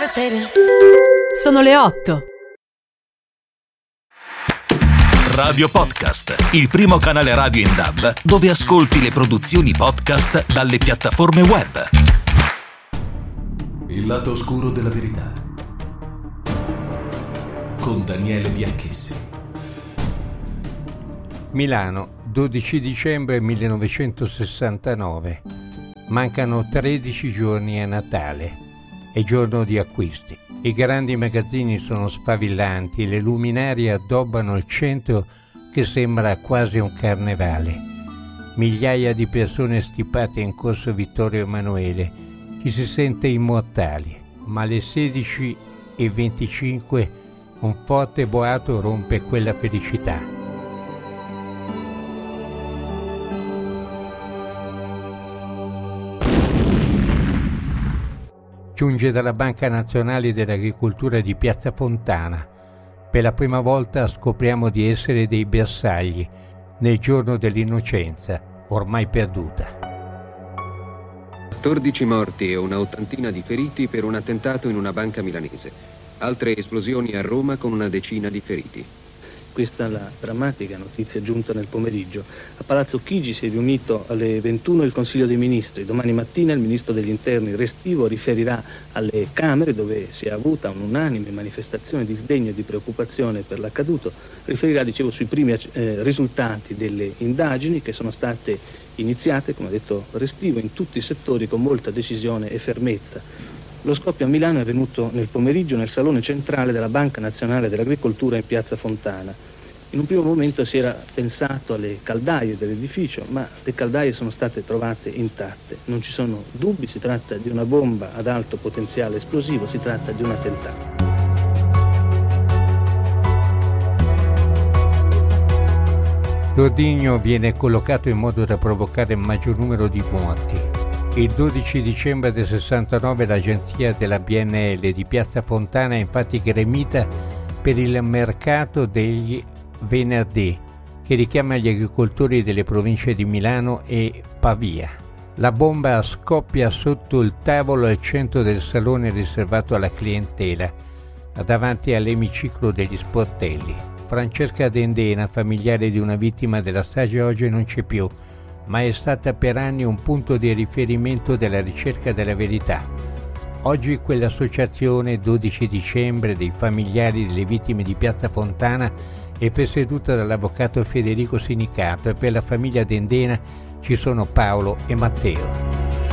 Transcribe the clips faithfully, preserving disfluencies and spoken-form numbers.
levitating. Sono le otto. Radio Podcast, il primo canale radio in D A B dove ascolti le produzioni podcast dalle piattaforme web. Il lato oscuro della verità con Daniele Bianchessi. Milano, dodici dicembre millenovecentosessantanove. Mancano tredici giorni a Natale. È giorno di acquisti. I grandi magazzini sono sfavillanti, le luminarie addobbano il centro che sembra quasi un carnevale. Migliaia di persone stipate in corso Vittorio Emanuele. Ci si sente immortali, ma alle sedici e venticinque un forte boato rompe quella felicità. Giunge dalla Banca Nazionale dell'Agricoltura di Piazza Fontana. Per la prima volta scopriamo di essere dei bersagli nel giorno dell'innocenza, ormai perduta. quattordici morti e una ottantina di feriti per un attentato in una banca milanese. Altre esplosioni a Roma con una decina di feriti. Questa è la drammatica notizia giunta nel pomeriggio. A Palazzo Chigi si è riunito alle ventuno il Consiglio dei Ministri. Domani mattina il Ministro degli Interni Restivo riferirà alle Camere, dove si è avuta un'unanime manifestazione di sdegno e di preoccupazione per l'accaduto. Riferirà, dicevo, sui primi eh, risultati delle indagini che sono state iniziate, come ha detto Restivo, in tutti i settori con molta decisione e fermezza. Lo scoppio a Milano è avvenuto nel pomeriggio nel salone centrale della Banca Nazionale dell'Agricoltura in Piazza Fontana. In un primo momento si era pensato alle caldaie dell'edificio, ma le caldaie sono state trovate intatte. Non ci sono dubbi, si tratta di una bomba ad alto potenziale esplosivo, si tratta di un attentato. L'ordigno viene collocato in modo da provocare il maggior numero di morti. Il dodici dicembre del sessantanove l'agenzia della B N L di Piazza Fontana è infatti gremita per il mercato degli venerdì, che richiama gli agricoltori delle province di Milano e Pavia. La bomba scoppia sotto il tavolo al centro del salone riservato alla clientela, davanti all'emiciclo degli sportelli. Francesca Dendena, familiare di una vittima della strage, oggi non c'è più, ma è stata per anni un punto di riferimento della ricerca della verità. Oggi quell'associazione dodici dicembre dei familiari delle vittime di Piazza Fontana è presieduta dall'avvocato Federico Sinicato e per la famiglia Dendena ci sono Paolo e Matteo.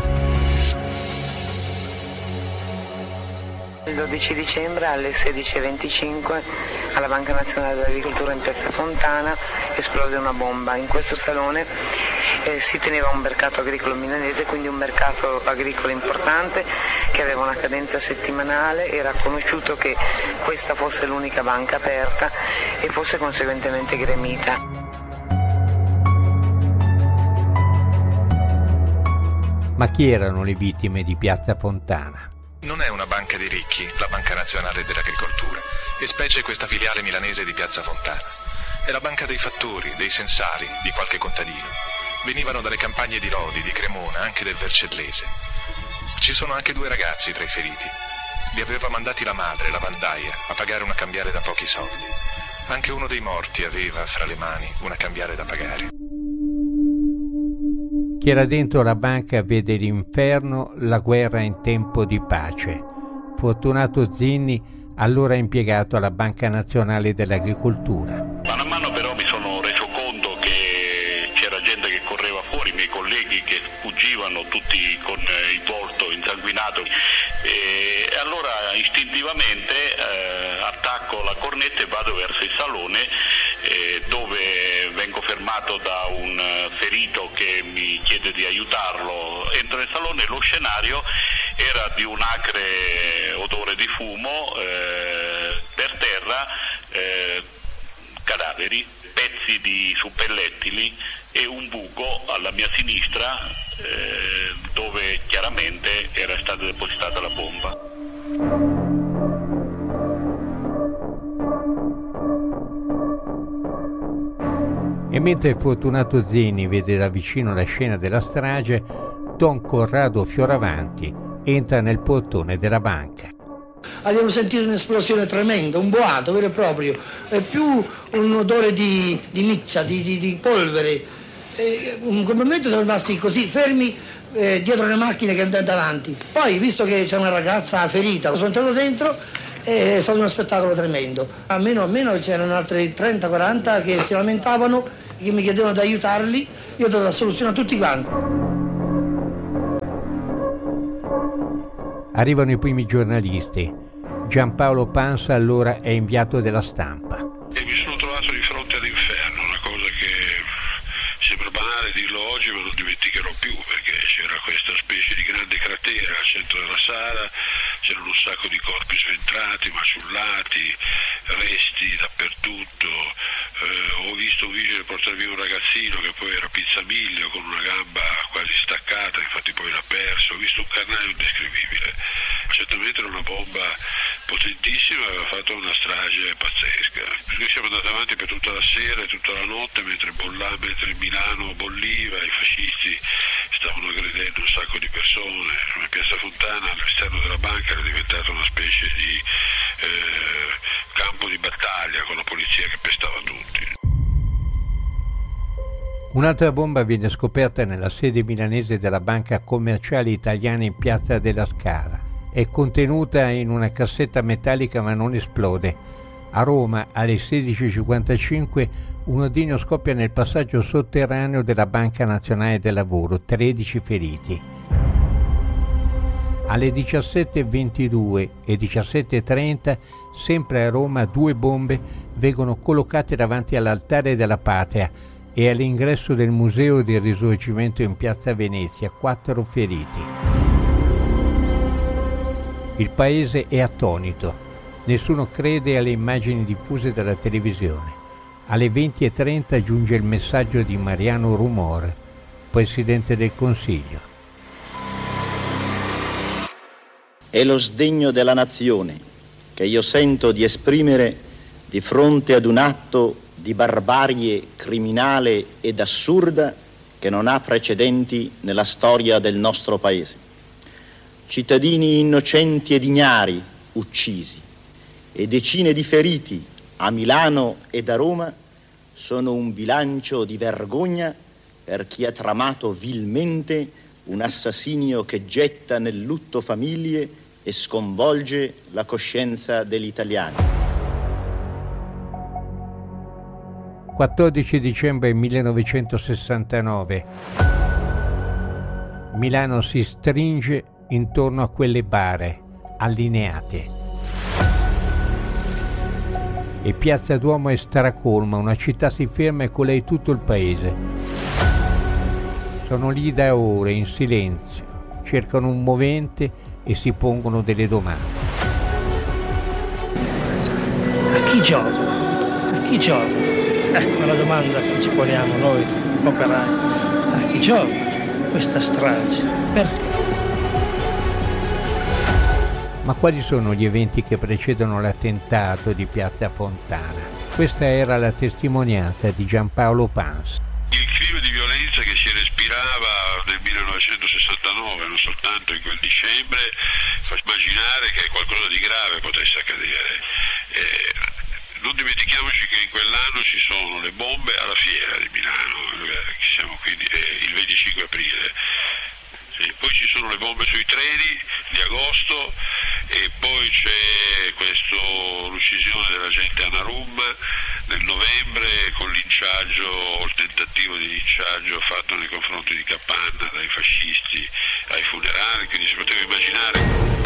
Il dodici dicembre alle sedici e venticinque alla Banca Nazionale dell'Agricoltura in Piazza Fontana esplose una bomba. In questo salone eh, si teneva un mercato agricolo milanese, quindi un mercato agricolo importante che aveva una cadenza settimanale. Era conosciuto che questa fosse l'unica banca aperta e fosse conseguentemente gremita. Ma chi erano le vittime di Piazza Fontana? Non è una banca dei ricchi, la Banca Nazionale dell'Agricoltura, e specie questa filiale milanese di Piazza Fontana. È la banca dei fattori, dei sensali, di qualche contadino. Venivano dalle campagne di Lodi, di Cremona, anche del Vercellese. Ci sono anche due ragazzi tra i feriti. Li aveva mandati la madre, la lavandaia, a pagare una cambiale da pochi soldi. Anche uno dei morti aveva fra le mani una cambiale da pagare. Chi era dentro la banca vede l'inferno, la guerra in tempo di pace. Fortunato Zinni, allora impiegato alla Banca Nazionale dell'Agricoltura. Man mano però mi sono reso conto che c'era gente che correva fuori, i miei colleghi che fuggivano tutti con il volto insanguinato, e allora istintivamente eh, attacco la cornetta e vado verso il salone, eh, dove vengo fermato da un ferito che mi chiede di aiutarlo. Entro nel salone, lo scenario era di un acre odore di fumo, eh, per terra eh, cadaveri, pezzi di suppellettili e un buco alla mia sinistra eh, dove chiaramente era stata depositata la bomba. E mentre Fortunato Zinni vede da vicino la scena della strage, Don Corrado Fioravanti entra nel portone della banca. Abbiamo sentito un'esplosione tremenda, un boato vero e proprio, e più un odore di, di miccia, di, di, di polvere. E in quel momento siamo rimasti così fermi eh, dietro le macchine che andavano davanti. Poi, visto che c'è una ragazza ferita, sono entrato dentro e è stato uno spettacolo tremendo. Almeno, almeno c'erano altri trenta quaranta che si lamentavano, che mi chiedevano di aiutarli. Io ho dato la soluzione a tutti quanti. Arrivano i primi giornalisti. Giampaolo Pansa allora è inviato della Stampa. E mi sono trovato di fronte all'inferno, una cosa che sembra banale dirlo oggi, ma non dimenticherò più, perché c'era questa specie di grande cratera al centro della sala, c'erano un sacco di corpi sventrati, maciullati, resti dappertutto. Eh, ho visto un vigile portare via un ragazzino che poi era Pizzamiglio con una gamba quasi staccata, infatti poi l'ha perso. Ho visto un carnaio indescrivibile. Certamente era una bomba potentissima, aveva fatto una strage pazzesca. Noi siamo andati avanti per tutta la sera e tutta la notte mentre, bolla, mentre Milano bolliva, i fascisti stavano aggredendo un sacco di persone. Come Piazza Fontana all'esterno della banca era diventata una specie di eh, campo di battaglia con la polizia che pestava tutti. Un'altra bomba viene scoperta nella sede milanese della Banca Commerciale Italiana in Piazza della Scala. È contenuta in una cassetta metallica ma non esplode. A Roma, alle sedici e cinquantacinque, un ordigno scoppia nel passaggio sotterraneo della Banca Nazionale del Lavoro, tredici feriti. Alle diciassette e ventidue e diciassette e trenta, sempre a Roma, due bombe vengono collocate davanti all'Altare della Patria e all'ingresso del Museo del Risorgimento in Piazza Venezia, quattro feriti. Il paese è attonito. Nessuno crede alle immagini diffuse dalla televisione. Alle venti e trenta giunge il messaggio di Mariano Rumor, Presidente del Consiglio. È lo sdegno della nazione che io sento di esprimere di fronte ad un atto di barbarie criminale ed assurda che non ha precedenti nella storia del nostro paese. Cittadini innocenti ed ignari uccisi e decine di feriti a Milano ed a Roma sono un bilancio di vergogna per chi ha tramato vilmente un assassinio che getta nel lutto famiglie e sconvolge la coscienza degli italiani. quattordici dicembre millenovecentosessantanove. Milano si stringe intorno a quelle bare allineate e Piazza Duomo è stracolma, una città si ferma e con lei tutto il paese. Sono lì da ore in silenzio, cercano un movente e si pongono delle domande. A chi gioca? A chi gioca? Ecco la domanda che ci poniamo noi operai. A chi gioca questa strage? Perché? Ma quali sono gli eventi che precedono l'attentato di Piazza Fontana? Questa era la testimonianza di Giampaolo Pansa. Il clima di violenza che si respirava nel millenovecentosessantanove, non soltanto in quel dicembre, fa immaginare che qualcosa di grave potesse accadere. Eh, non dimentichiamoci che in quell'anno ci sono le bombe alla fiera di Milano, siamo quindi eh, il venticinque aprile. E poi ci sono le bombe sui treni di agosto e poi c'è questo, l'uccisione dell'agente Anarum nel novembre con linciaggio o il tentativo di linciaggio fatto nei confronti di Capanna dai fascisti ai funerali, quindi si poteva immaginare.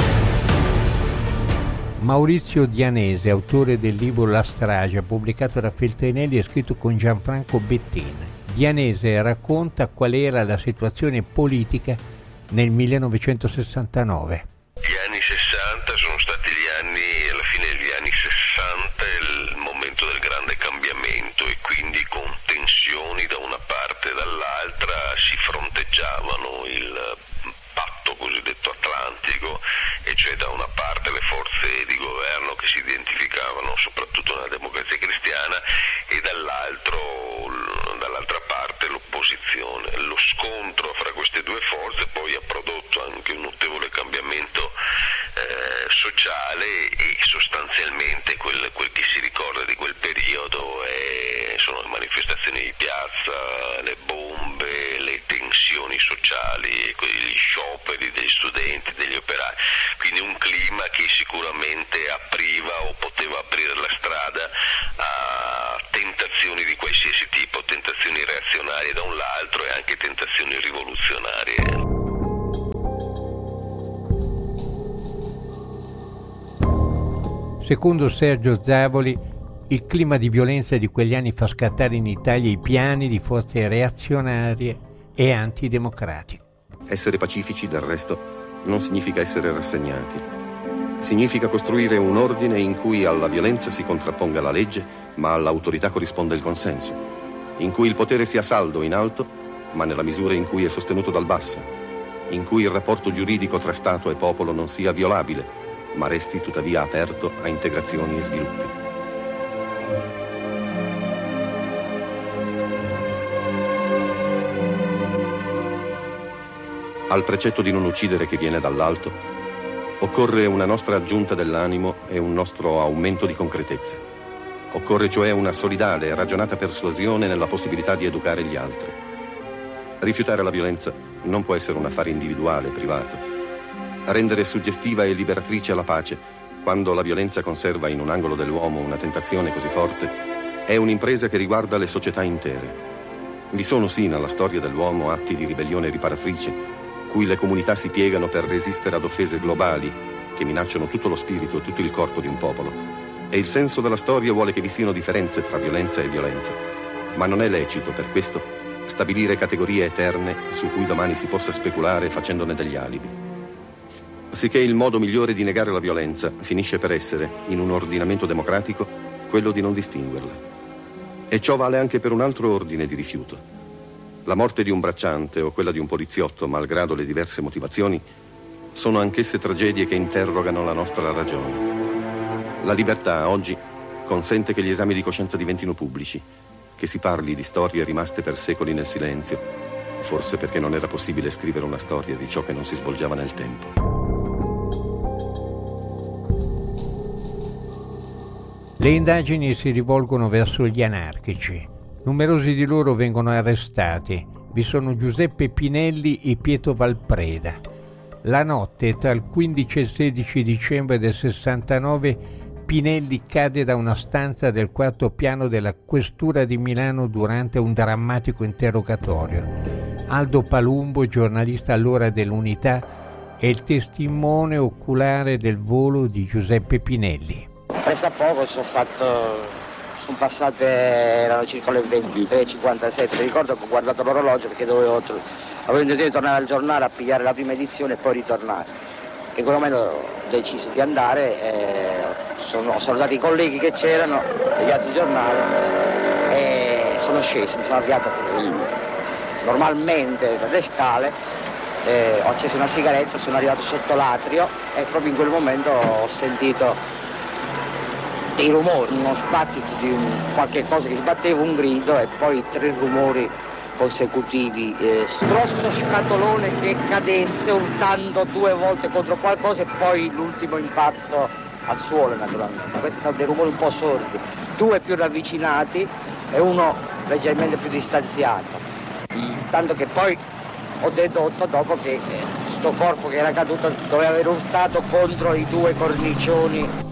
Maurizio Dianese, autore del libro La strage, pubblicato da Feltrinelli e scritto con Gianfranco Bettin. Dianese racconta qual era la situazione politica nel millenovecentosessantanove. Gli anni sessanta sono stati gli anni, alla fine degli anni sessanta, il momento del grande cambiamento e quindi con tensioni da una parte e dall'altra si fronteggiavano il patto cosiddetto atlantico, e cioè da una parte le forze di governo che si identificavano soprattutto nella Democrazia Cristiana e dall'altro, dall'altra parte l'opposizione. Lo scontro fra queste due forze poi ha prodotto anche un notevole cambiamento eh, sociale sociale e sostanzialmente quel, quel che si ricorda di quel periodo è, sono le manifestazioni di piazza, le bombe, le tensioni sociali, gli scioperi degli studenti, degli operai, quindi un clima che sicuramente apriva o poteva aprire la strada a tentazioni di qualsiasi tipo, tentazioni reazionarie da un lato e anche tentazioni rivoluzionarie. Secondo Sergio Zavoli, il clima di violenza di quegli anni fa scattare in Italia i piani di forze reazionarie e antidemocratiche. Essere pacifici, del resto, non significa essere rassegnati. Significa costruire un ordine in cui alla violenza si contrapponga la legge, ma all'autorità corrisponda il consenso, in cui il potere sia saldo in alto, ma nella misura in cui è sostenuto dal basso, in cui il rapporto giuridico tra Stato e popolo non sia violabile, ma resti tuttavia aperto a integrazioni e sviluppi. Al precetto di non uccidere che viene dall'alto, occorre una nostra aggiunta dell'animo e un nostro aumento di concretezza. Occorre cioè una solidale e ragionata persuasione nella possibilità di educare gli altri. Rifiutare la violenza non può essere un affare individuale, privato. Rendere suggestiva e liberatrice la pace, quando la violenza conserva in un angolo dell'uomo una tentazione così forte, è un'impresa che riguarda le società intere. Vi sono sì nella storia dell'uomo atti di ribellione riparatrice, cui le comunità si piegano per resistere ad offese globali che minacciano tutto lo spirito e tutto il corpo di un popolo. E il senso della storia vuole che vi siano differenze tra violenza e violenza, ma non è lecito per questo stabilire categorie eterne su cui domani si possa speculare facendone degli alibi. Sicché il modo migliore di negare la violenza finisce per essere, in un ordinamento democratico, quello di non distinguerla. E ciò vale anche per un altro ordine di rifiuto. La morte di un bracciante o quella di un poliziotto, malgrado le diverse motivazioni, sono anch'esse tragedie che interrogano la nostra ragione. La libertà, oggi, consente che gli esami di coscienza diventino pubblici, che si parli di storie rimaste per secoli nel silenzio, forse perché non era possibile scrivere una storia di ciò che non si svolgeva nel tempo. Le indagini si rivolgono verso gli anarchici. Numerosi di loro vengono arrestati. Vi sono Giuseppe Pinelli e Pietro Valpreda. La notte tra il quindici e il sedici dicembre del sessantanove, Pinelli cade da una stanza del quarto piano della Questura di Milano durante un drammatico interrogatorio. Aldo Palumbo, giornalista allora dell'Unità, è il testimone oculare del volo di Giuseppe Pinelli. Presto a poco sono fatto, sono passate, erano circa le ventitré e cinquantasette, mi ricordo che ho guardato l'orologio perché dovevo, avevo intenzione di tornare al giornale a pigliare la prima edizione e poi ritornare. In quel momento ho deciso di andare, eh, sono, sono stati i colleghi che c'erano, degli altri giornali, e sono sceso, mi sono avviato normalmente per le scale, eh, ho acceso una sigaretta, sono arrivato sotto l'atrio e proprio in quel momento ho sentito dei rumori, uno sbattito di un, qualche cosa che sbatteva, un grido e poi tre rumori consecutivi, eh, grosso scatolone che cadesse urtando due volte contro qualcosa e poi l'ultimo impatto al suolo naturalmente. Questi sono dei rumori un po' sordi, due più ravvicinati e uno leggermente più distanziato, tanto che poi ho dedotto dopo che eh, sto corpo che era caduto doveva aver urtato contro i due cornicioni.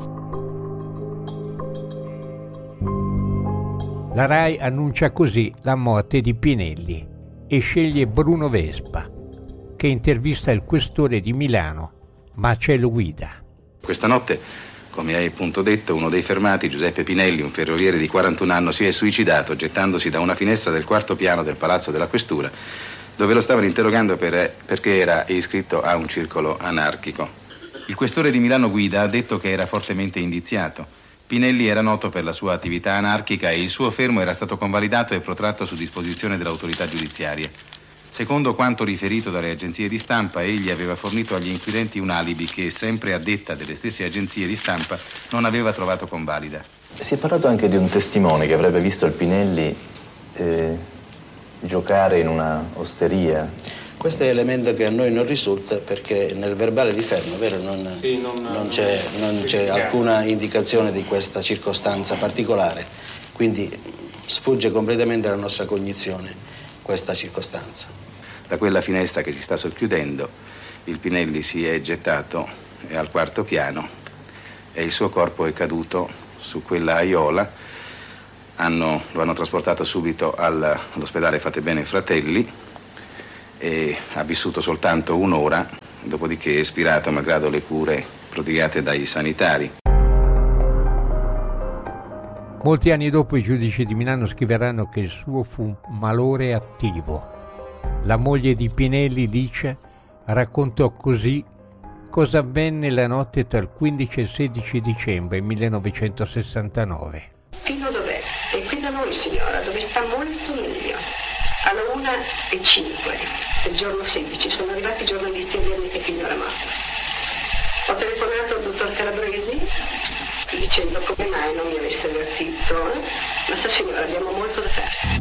La RAI annuncia così la morte di Pinelli e sceglie Bruno Vespa, che intervista il questore di Milano, Marcello Guida. Questa notte, come hai appunto detto, uno dei fermati, Giuseppe Pinelli, un ferroviere di quarantuno anni, si è suicidato gettandosi da una finestra del quarto piano del Palazzo della Questura, dove lo stavano interrogando per, perché era iscritto a un circolo anarchico. Il questore di Milano Guida ha detto che era fortemente indiziato. Pinelli era noto per la sua attività anarchica e il suo fermo era stato convalidato e protratto su disposizione delle autorità giudiziarie. Secondo quanto riferito dalle agenzie di stampa, egli aveva fornito agli inquirenti un alibi che, sempre a detta delle stesse agenzie di stampa, non aveva trovato convalida. Si è parlato anche di un testimone che avrebbe visto il Pinelli eh, giocare in una osteria. Questo è l'elemento che a noi non risulta, perché nel verbale di fermo, vero, non, sì, non, non c'è, non c'è alcuna indicazione di questa circostanza particolare, quindi sfugge completamente alla nostra cognizione questa circostanza. Da quella finestra che si sta socchiudendo, il Pinelli si è gettato è al quarto piano e il suo corpo è caduto su quella aiola. Hanno, lo hanno trasportato subito al, all'ospedale Fatebenefratelli Fratelli e ha vissuto soltanto un'ora, dopodiché è espirato malgrado le cure prodigate dai sanitari. Molti anni dopo i giudici di Milano scriveranno che il suo fu un malore attivo. La moglie di Pinelli, Licia, raccontò così cosa avvenne la notte tra il quindici e il sedici dicembre millenovecentosessantanove. Pino dov'è? È qui da noi, signora, dove sta molto meglio. Alla una e cinque del giorno sedici sono arrivati i giornalisti a dirmi che Pino era morto. Ho telefonato al dottor Calabresi dicendo come mai non mi avesse avvertito, eh? Ma sa signora, abbiamo molto da fare.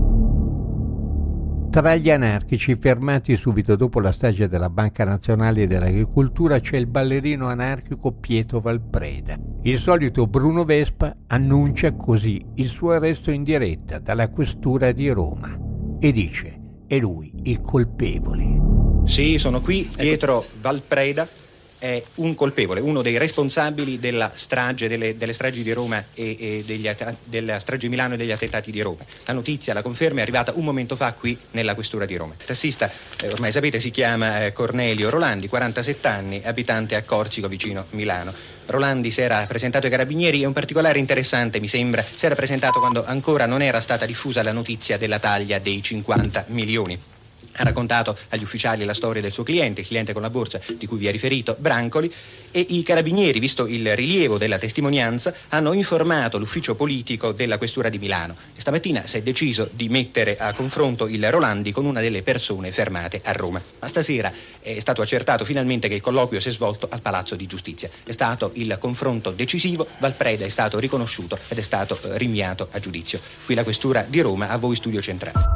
Tra gli anarchici fermati subito dopo la strage della Banca Nazionale dell'Agricoltura c'è il ballerino anarchico Pietro Valpreda. Il solito Bruno Vespa annuncia così il suo arresto in diretta dalla questura di Roma e dice: è lui il colpevole. Sì, sono qui, Pietro Valpreda è un colpevole, uno dei responsabili della strage, delle, delle stragi di Roma e, e degli, della strage di Milano e degli attentati di Roma. La notizia, la conferma, è arrivata un momento fa qui nella questura di Roma. Il tassista, eh, ormai sapete, si chiama eh, Cornelio Rolandi, quarantasette anni, abitante a Corsico, vicino Milano. Rolandi si era presentato ai carabinieri e un particolare interessante, mi sembra, si era presentato quando ancora non era stata diffusa la notizia della taglia dei cinquanta milioni. Ha raccontato agli ufficiali la storia del suo cliente, il cliente con la borsa di cui vi è riferito, Brancoli, e i carabinieri, visto il rilievo della testimonianza, hanno informato l'ufficio politico della questura di Milano. E stamattina si è deciso di mettere a confronto il Rolandi con una delle persone fermate a Roma. Ma stasera è stato accertato finalmente che il colloquio si è svolto al Palazzo di Giustizia. È stato il confronto decisivo, Valpreda è stato riconosciuto ed è stato rinviato a giudizio. Qui la questura di Roma, a voi Studio Centrale.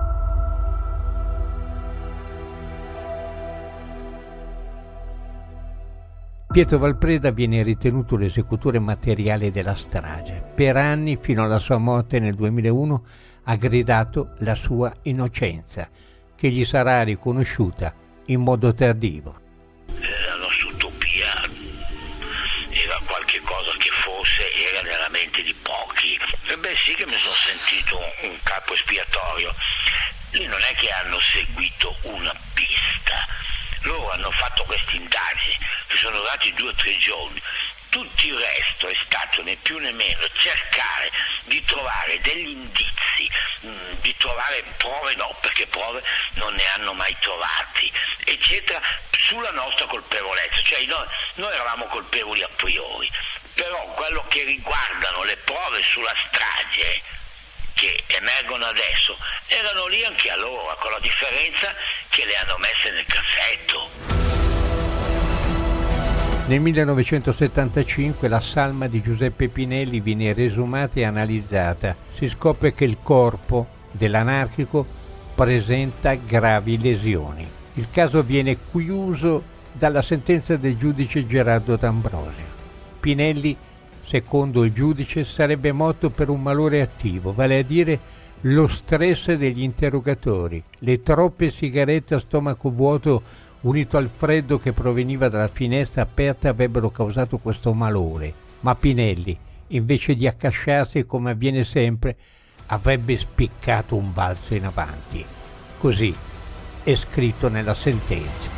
Pietro Valpreda viene ritenuto l'esecutore materiale della strage. Per anni, fino alla sua morte nel duemilauno, ha gridato la sua innocenza, che gli sarà riconosciuta in modo tardivo. La nostra utopia era qualche cosa che forse era nella mente di pochi. E beh sì che mi sono sentito un capo espiatorio. Lì non è che hanno seguito una pista. Loro hanno fatto queste indagini, che sono durati due o tre giorni. Tutto il resto è stato né più né meno cercare di trovare degli indizi, mh, di trovare prove, no, perché prove non ne hanno mai trovati, eccetera, sulla nostra colpevolezza. Cioè noi, noi eravamo colpevoli a priori, però quello che riguardano le prove sulla strage che emergono adesso erano lì anche allora, con la differenza che le hanno messe nel cassetto. Nel millenovecentosettantacinque la salma di Giuseppe Pinelli viene riesumata e analizzata. Si scopre che il corpo dell'anarchico presenta gravi lesioni. Il caso viene chiuso dalla sentenza del giudice Gerardo D'Ambrosio. Pinelli, secondo il giudice, sarebbe morto per un malore attivo, vale a dire lo stress degli interrogatori. Le troppe sigarette a stomaco vuoto unito al freddo che proveniva dalla finestra aperta avrebbero causato questo malore. Ma Pinelli, invece di accasciarsi come avviene sempre, avrebbe spiccato un balzo in avanti. Così è scritto nella sentenza.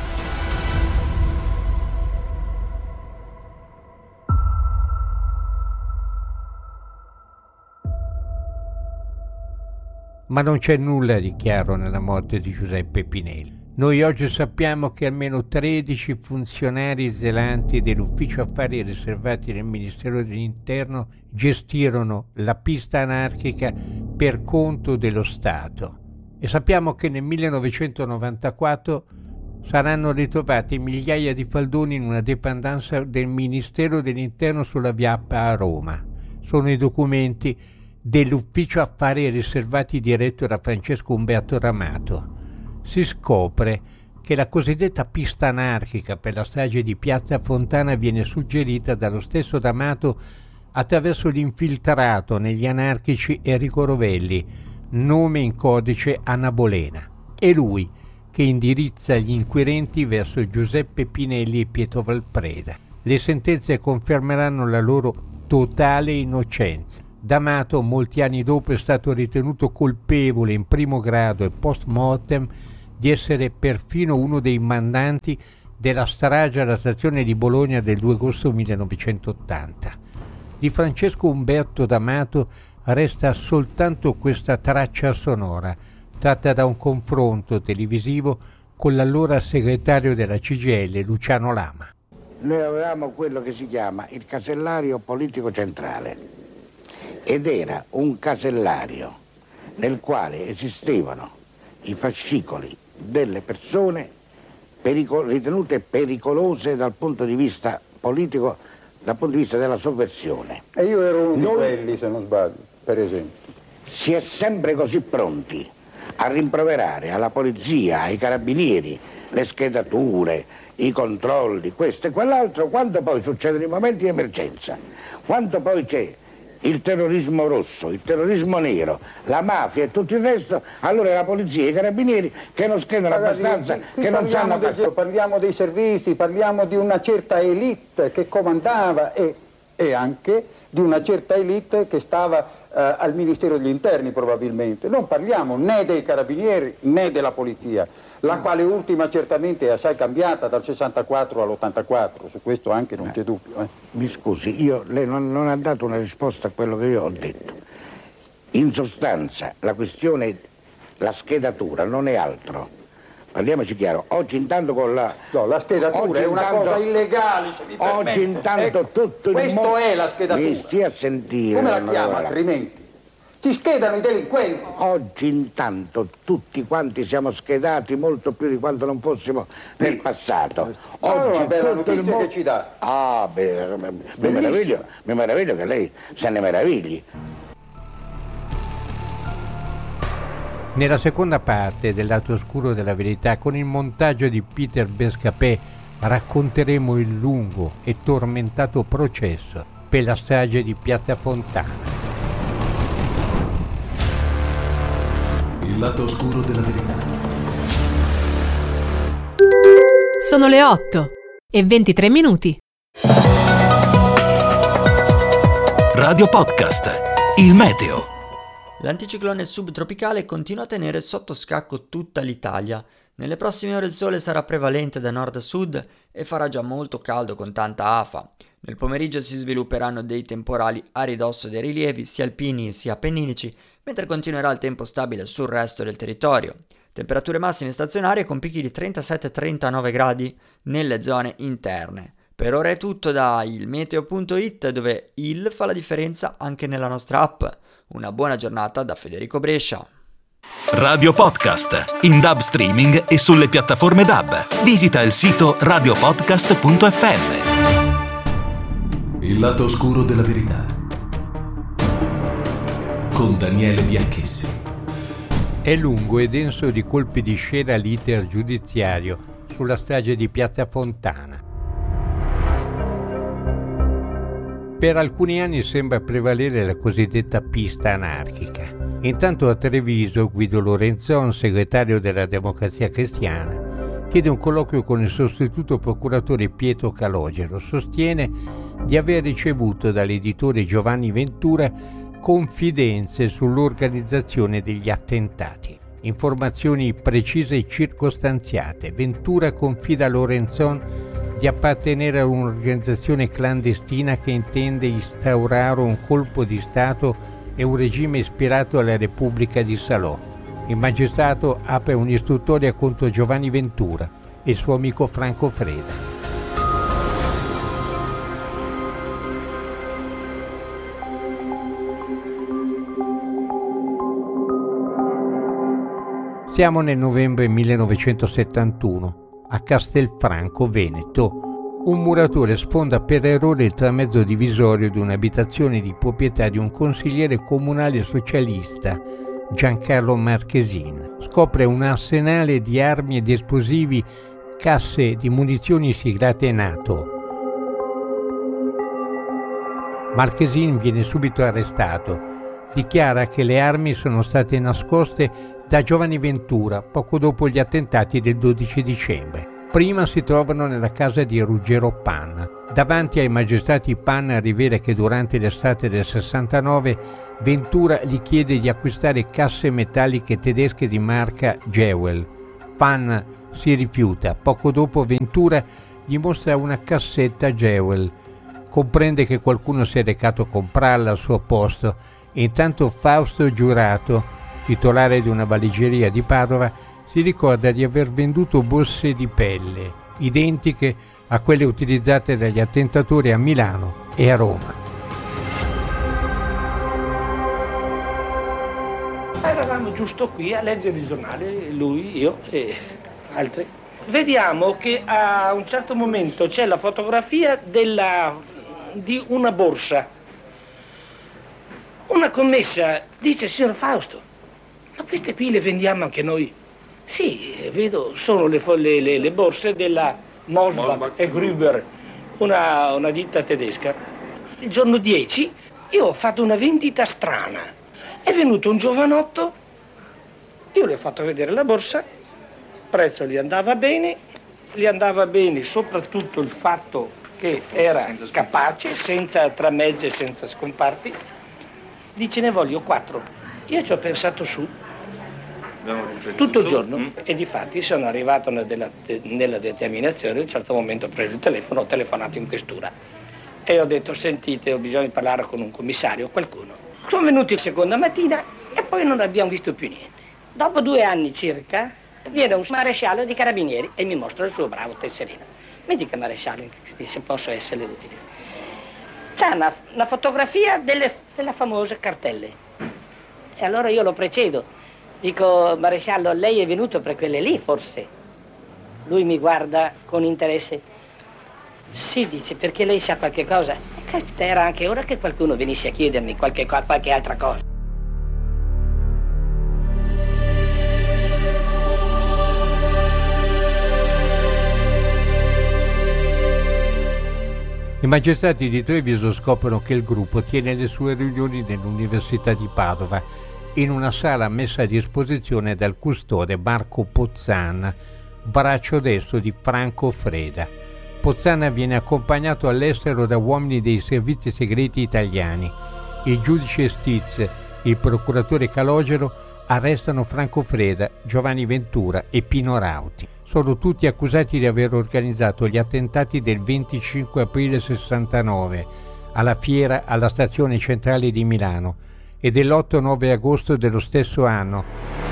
Ma non c'è nulla di chiaro nella morte di Giuseppe Pinelli. Noi oggi sappiamo che almeno tredici funzionari zelanti dell'Ufficio Affari Riservati del Ministero dell'Interno gestirono la pista anarchica per conto dello Stato. E sappiamo che nel millenovecentonovantaquattro saranno ritrovati migliaia di faldoni in una dépendance del Ministero dell'Interno sulla via Appa a Roma. Sono i documenti dell'Ufficio Affari Riservati diretto da Francesco Umberto Ramato. si scopre che la cosiddetta pista anarchica per la strage di Piazza Fontana viene suggerita dallo stesso D'Amato attraverso l'infiltrato negli anarchici Enrico Rovelli, nome in codice Anna Bolena. È lui che indirizza gli inquirenti verso Giuseppe Pinelli e Pietro Valpreda. Le sentenze confermeranno la loro totale innocenza. D'Amato, molti anni dopo, è stato ritenuto colpevole in primo grado e post mortem di essere perfino uno dei mandanti della strage alla stazione di Bologna del due agosto millenovecentottanta. Di Francesco Umberto D'Amato resta soltanto questa traccia sonora, tratta da un confronto televisivo con l'allora segretario della C G I L, Luciano Lama. Noi avevamo quello che si chiama il casellario politico centrale ed era un casellario nel quale esistevano i fascicoli delle persone pericol- ritenute pericolose dal punto di vista politico, dal punto di vista della sovversione. E io ero uno Noi, di quelli, se non sbaglio, per esempio. Si è sempre così pronti a rimproverare alla polizia, ai carabinieri, le schedature, i controlli, questo e quell'altro, quando poi succedono i momenti di emergenza, quando poi c'è il terrorismo rosso, il terrorismo nero, la mafia e tutto il resto, allora la polizia e i carabinieri che non schedano Ragazzi, abbastanza, qui, qui che non sanno... Dei, parliamo dei servizi, parliamo di una certa elite che comandava e, e anche di una certa elite che stava eh, al Ministero degli Interni probabilmente. Non parliamo né dei carabinieri né della polizia, la no. quale ultima certamente è assai cambiata dal sessantaquattro all'ottantaquattro, su questo anche non eh, c'è dubbio. Eh. Mi scusi, io, lei non, non ha dato una risposta a quello che io ho detto. In sostanza la questione, la schedatura non è altro. Parliamoci chiaro, oggi intanto con la... No, la schedatura è una intanto, cosa illegale, se mi permette. Oggi intanto ecco, tutto il questo mondo... è la schedatura. Mi stia a sentire. Come la chiama altrimenti? Ti schedano i delinquenti. Oggi intanto tutti quanti siamo schedati molto più di quanto non fossimo nel passato. Oggi allora, tutto il mondo... che ci dà. Ah, beh, mi meraviglio, mi meraviglio che lei se ne meravigli. Nella seconda parte del lato oscuro della verità, con il montaggio di Peter Bescapè, racconteremo il lungo e tormentato processo per la strage di Piazza Fontana. Il lato oscuro della verità. Sono le otto e ventitré minuti. Radio Podcast, il meteo. L'anticiclone subtropicale continua a tenere sotto scacco tutta l'Italia. Nelle prossime ore il sole sarà prevalente da nord a sud e farà già molto caldo con tanta afa. Nel pomeriggio si svilupperanno dei temporali a ridosso dei rilievi sia alpini sia appenninici, mentre continuerà il tempo stabile sul resto del territorio. Temperature massime stazionarie con picchi di trentasette trentanove gradi nelle zone interne. Per ora è tutto da ilmeteo punto it, dove il fa la differenza anche nella nostra app. Una buona giornata da Federico Brescia. Radio Podcast, in D A B streaming e sulle piattaforme D A B. Visita il sito radio podcast punto effe emme. Il lato oscuro della verità. Con Daniele Bianchessi. È lungo e denso di colpi di scena l'iter giudiziario sulla strage di Piazza Fontana. Per alcuni anni sembra prevalere la cosiddetta pista anarchica. Intanto a Treviso Guido Lorenzon, segretario della Democrazia Cristiana, chiede un colloquio con il sostituto procuratore Pietro Calogero. Sostiene di aver ricevuto dall'editore Giovanni Ventura confidenze sull'organizzazione degli attentati. Informazioni precise e circostanziate. Ventura confida a Lorenzon di appartenere a un'organizzazione clandestina che intende instaurare un colpo di Stato e un regime ispirato alla Repubblica di Salò. Il magistrato apre un'istruttoria contro Giovanni Ventura e il suo amico Franco Freda. Siamo nel novembre millenovecentosettantuno. A Castelfranco Veneto, un muratore sfonda per errore il tramezzo divisorio di un'abitazione di proprietà di un consigliere comunale socialista Giancarlo Marchesin. Scopre un arsenale di armi ed esplosivi, casse di munizioni siglate NATO. Marchesin viene subito arrestato. Dichiara che le armi sono state nascoste da Giovanni Ventura poco dopo gli attentati del dodici dicembre. Prima si trovano nella casa di Ruggero Panna. Davanti ai magistrati Panna rivela che durante l'estate del sessantanove Ventura gli chiede di acquistare casse metalliche tedesche di marca Jewel. Panna si rifiuta. Poco dopo Ventura gli mostra una cassetta Jewel. Comprende che qualcuno si è recato a comprarla al suo posto e intanto Fausto Giurato, titolare di una valigeria di Padova, si ricorda di aver venduto borse di pelle, identiche a quelle utilizzate dagli attentatori a Milano e a Roma. Eravamo giusto qui a leggere il giornale, lui, io e altri. Vediamo che a un certo momento c'è la fotografia della, di una borsa. Una commessa dice: signor Fausto, ma queste qui le vendiamo anche noi? Sì, vedo, sono le, le, le, le borse della Mosbach e Gruber, una, una ditta tedesca. Il giorno dieci io ho fatto una vendita strana. È venuto un giovanotto, io le ho fatto vedere la borsa, il prezzo gli andava bene, gli andava bene soprattutto il fatto che era capace, senza tramezzi e senza scomparti. Dice: ne voglio quattro. Io ci ho pensato su tutto il giorno mm. e difatti sono arrivato nella, nella determinazione. A un certo momento ho preso il telefono, ho telefonato in questura e ho detto: sentite, ho bisogno di parlare con un commissario, qualcuno. Sono venuti la seconda mattina e poi non abbiamo visto più niente. Dopo due anni circa viene un maresciallo di carabinieri e mi mostra il suo bravo tesserino. Mi dica, maresciallo, se posso essere utile. C'è una, una fotografia delle, delle famose cartelle. E allora io lo precedo. Dico: maresciallo, lei è venuto per quelle lì, forse? Lui mi guarda con interesse. Sì, dice, perché lei sa qualche cosa. E era anche ora che qualcuno venisse a chiedermi qualche, qualche altra cosa. I magistrati di Treviso scoprono che il gruppo tiene le sue riunioni nell'Università di Padova, in una sala messa a disposizione dal custode Marco Pozzana, braccio destro di Franco Freda. Pozzana viene accompagnato all'estero da uomini dei servizi segreti italiani. Il giudice Stiz, il procuratore Calogero arrestano Franco Freda, Giovanni Ventura e Pino Rauti. Sono tutti accusati di aver organizzato gli attentati del venticinque aprile sessantanove alla fiera alla stazione centrale di Milano e dell'otto nove agosto dello stesso anno.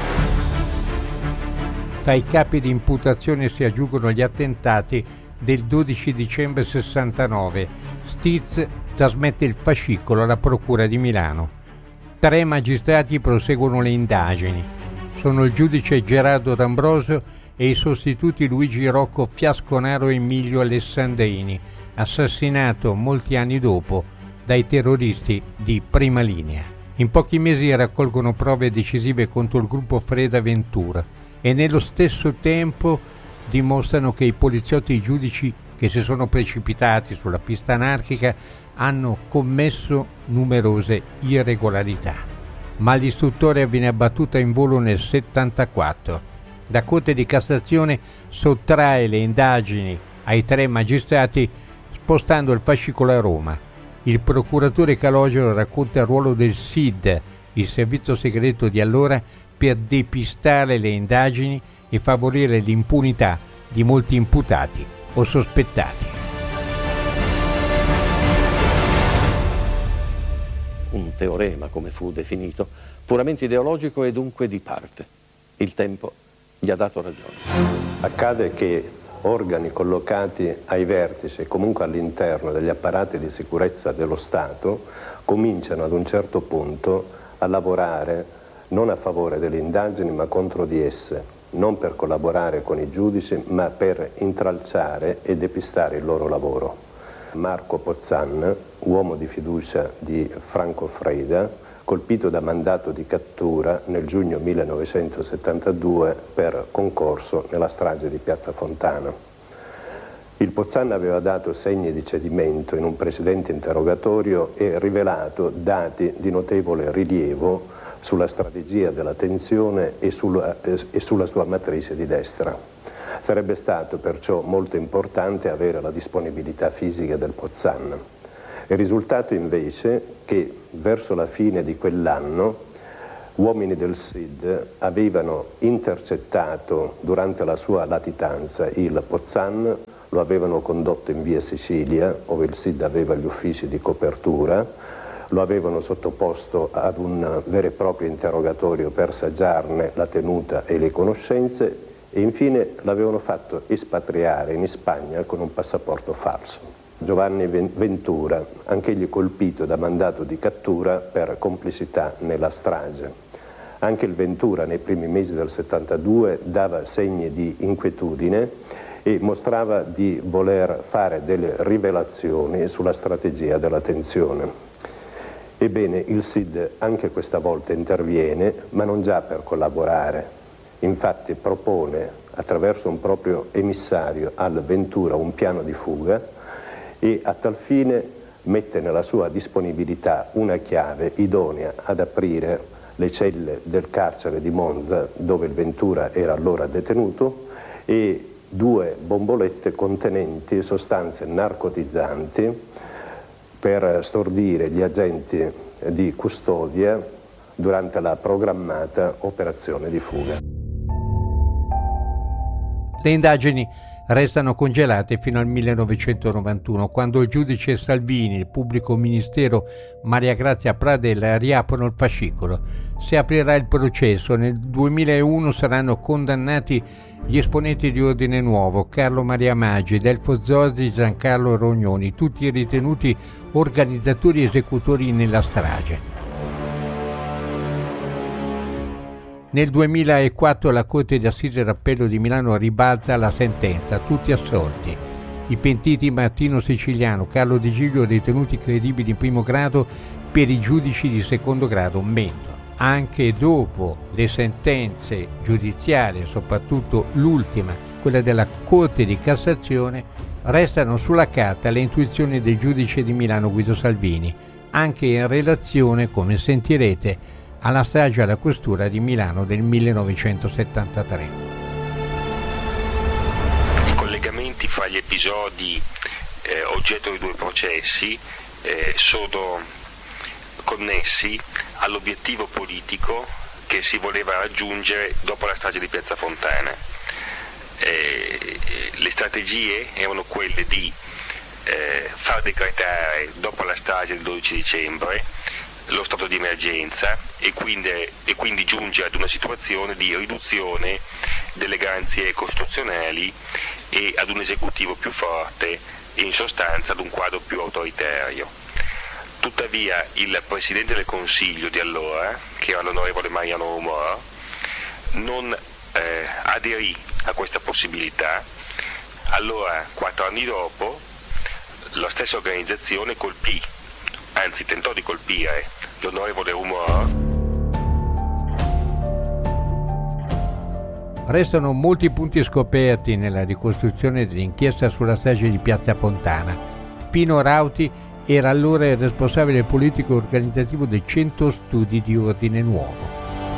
Tra i capi di imputazione si aggiungono gli attentati del dodici dicembre sessantanove. Stiz trasmette il fascicolo alla procura di Milano. Tre magistrati proseguono le indagini. Sono il giudice Gerardo D'Ambrosio e i sostituti Luigi Rocco Fiasconaro e Emilio Alessandrini, assassinato molti anni dopo dai terroristi di Prima Linea. In pochi mesi raccolgono prove decisive contro il gruppo Freda Ventura e nello stesso tempo dimostrano che i poliziotti e i giudici che si sono precipitati sulla pista anarchica hanno commesso numerose irregolarità. Ma l'istruttore viene abbattuta in volo nel settantaquattro. La Corte di Cassazione sottrae le indagini ai tre magistrati spostando il fascicolo a Roma. Il procuratore Calogero racconta il ruolo del S I D, il servizio segreto di allora, per depistare le indagini e favorire l'impunità di molti imputati o sospettati. Un teorema, come fu definito, puramente ideologico e dunque di parte. Il tempo gli ha dato ragione. Accade che organi collocati ai vertici e comunque all'interno degli apparati di sicurezza dello Stato cominciano ad un certo punto a lavorare non a favore delle indagini ma contro di esse, non per collaborare con i giudici ma per intralciare e depistare il loro lavoro. Marco Pozzan, uomo di fiducia di Franco Freda, colpito da mandato di cattura nel giugno millenovecentosettantadue per concorso nella strage di Piazza Fontana. Il Pozzan aveva dato segni di cedimento in un precedente interrogatorio e rivelato dati di notevole rilievo sulla strategia della tensione e sulla, e sulla sua matrice di destra. Sarebbe stato perciò molto importante avere la disponibilità fisica del Pozzan. È risultato invece che verso la fine di quell'anno uomini del S I D avevano intercettato durante la sua latitanza il Pozzan, lo avevano condotto in via Sicilia, dove il S I D aveva gli uffici di copertura, lo avevano sottoposto ad un vero e proprio interrogatorio per saggiarne la tenuta e le conoscenze e infine l'avevano fatto espatriare in Spagna con un passaporto falso. Giovanni Ventura, anch'egli colpito da mandato di cattura per complicità nella strage. Anche il Ventura nei primi mesi del settantadue dava segni di inquietudine e mostrava di voler fare delle rivelazioni sulla strategia della tensione. Ebbene, il S I D anche questa volta interviene, ma non già per collaborare. Infatti propone, attraverso un proprio emissario al Ventura, un piano di fuga e a tal fine mette nella sua disponibilità una chiave idonea ad aprire le celle del carcere di Monza, dove il Ventura era allora detenuto, e due bombolette contenenti sostanze narcotizzanti per stordire gli agenti di custodia durante la programmata operazione di fuga. Le indagini restano congelate fino al millenovecentonovantuno, quando il giudice Salvini e il pubblico ministero Maria Grazia Pradella riaprono il fascicolo. Si aprirà il processo. Nel duemilauno saranno condannati gli esponenti di Ordine Nuovo, Carlo Maria Maggi, Delfo Zorzi, Giancarlo Rognoni, tutti ritenuti organizzatori e esecutori nella strage. Nel duemilaquattro la Corte d'Assise d'Appello di Milano ribalta la sentenza, tutti assolti. I pentiti Martino Siciliano, Carlo Di Giglio ritenuti credibili in primo grado, per i giudici di secondo grado mento. Anche dopo le sentenze giudiziarie, soprattutto l'ultima, quella della Corte di Cassazione, restano sulla carta le intuizioni del giudice di Milano Guido Salvini, anche in relazione, come sentirete, alla strage alla questura di Milano del millenovecentosettantatré. I collegamenti fra gli episodi eh, oggetto dei due processi eh, sono connessi all'obiettivo politico che si voleva raggiungere dopo la strage di Piazza Fontana. Eh, le strategie erano quelle di eh, far decretare dopo la strage del dodici dicembre lo stato di emergenza e quindi, e quindi giungere ad una situazione di riduzione delle garanzie costituzionali e ad un esecutivo più forte e in sostanza ad un quadro più autoritario. Tuttavia il Presidente del Consiglio di allora, che era l'onorevole Mariano Rumor, non eh, aderì a questa possibilità. Allora, quattro anni dopo, la stessa organizzazione colpì, anzi tentò di colpire l'onorevole Rumor. Restano molti punti scoperti nella ricostruzione dell'inchiesta sulla strage di Piazza Fontana. Pino Rauti era allora il responsabile politico e organizzativo del Centro Studi di Ordine Nuovo.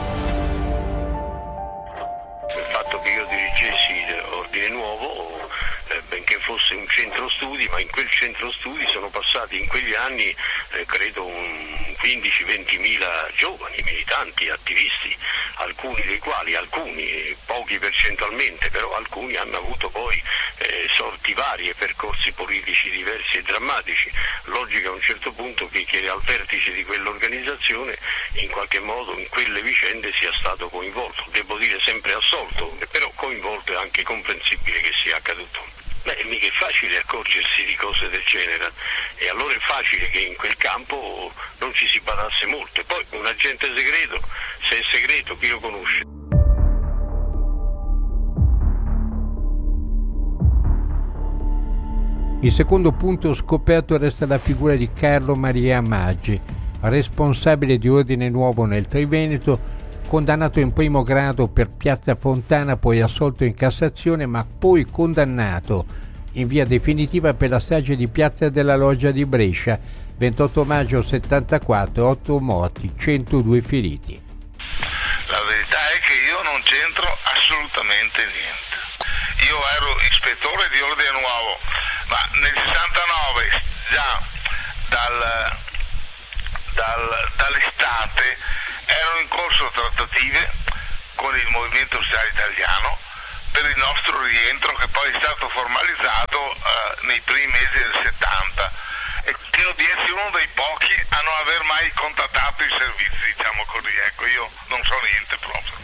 Il fatto che io dirigessi Ordine Nuovo, eh, benché fosse un centro studi, ma in quel centro studi sono passati in quegli anni eh, credo un quindici ventimila giovani, militanti, attivisti, alcuni dei quali, alcuni, pochi percentualmente, però alcuni hanno avuto poi eh, sorti varie, percorsi politici diversi e drammatici. Logica a un certo punto che chi era al vertice di quell'organizzazione in qualche modo in quelle vicende sia stato coinvolto, devo dire sempre assolto, però coinvolto è anche comprensibile che sia accaduto. Beh, mica è facile accorgersi di cose del genere e allora è facile che in quel campo non ci si badasse molto. E poi un agente segreto, se è segreto, chi lo conosce? Il secondo punto scoperto resta la figura di Carlo Maria Maggi, responsabile di Ordine Nuovo nel Triveneto, condannato in primo grado per Piazza Fontana, poi assolto in Cassazione, ma poi condannato in via definitiva per la strage di Piazza della Loggia di Brescia, ventotto maggio settantaquattro, otto morti, centodue feriti. La verità è che io non c'entro assolutamente niente. Io ero ispettore di Ordine Nuovo, ma nel sessantanove, già dal, dal, dall'estate, erano in corso trattative con il Movimento Sociale Italiano per il nostro rientro, che poi è stato formalizzato eh, nei primi mesi del settanta, e credo di essere uno dei pochi a non aver mai contattato i servizi, diciamo così. Ecco, io non so niente proprio.